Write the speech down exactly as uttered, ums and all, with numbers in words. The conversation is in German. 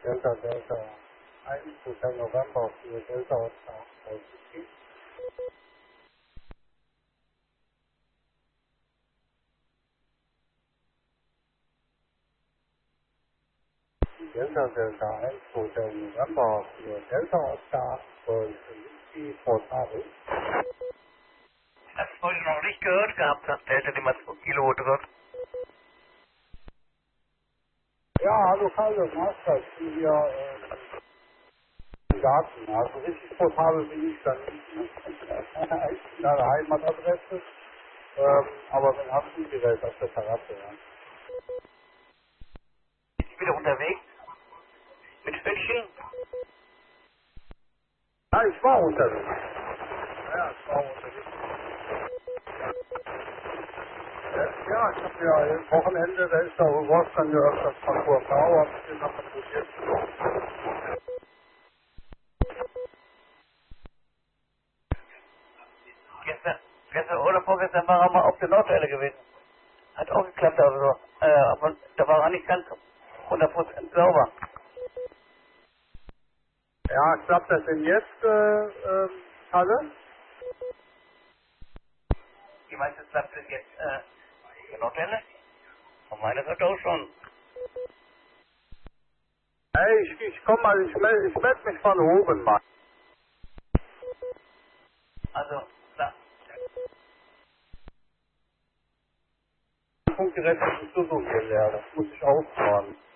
Delta Delta eins, Hotel November für Delta Oscar. Delta Delta eins, Hotel November für Delta Oscar. Whisky Portable. Das habe ich noch nicht gehört gehabt, dass Delta immer zwei Kilo drückt. Ja, hallo Carlo, Master, ich bin hier äh, im Garten. Also richtig portabel bin ich dann nicht. Ich bin eine Heimatadresse, ähm, aber wir haben ein Gerät auf der Terrasse. Ja. Ich bin wieder unterwegs mit Hündchen. Ja, ich war unterwegs. Ja, ich war unterwegs. Ja, ich habe ja am Wochenende, da ist ja Wolfgang ja öfters von Kurfrau, habe ich den noch probiert. Gestern, gestern oder vorgestern war er mal auf der Nordwelle gewesen. Hat auch geklappt, also, äh, aber da war er nicht ganz hundert Prozent sauber. Ja, klappt das denn jetzt, äh, äh, Halle? Wie meinst du, klappt das jetzt, äh, die Nordwelle? Von meiner Seite auch schon. Hey, ich, ich komm mal, ich melde ich meld mich von oben mal. Also, da, Funkgerät ist so so viel leer, das muss ich auffahren.